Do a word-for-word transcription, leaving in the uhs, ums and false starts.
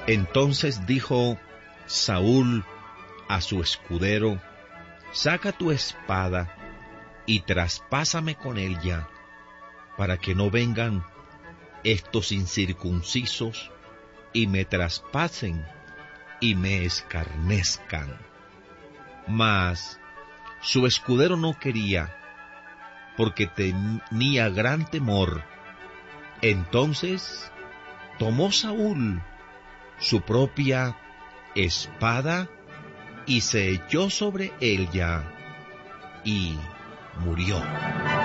Entonces dijo Saúl a su escudero: saca tu espada y traspásame con ella, para que no vengan estos incircuncisos y me traspasen y me escarnezcan. Mas su escudero no quería, porque tenía gran temor. Entonces tomó Saúl su propia espada y se echó sobre ella y murió.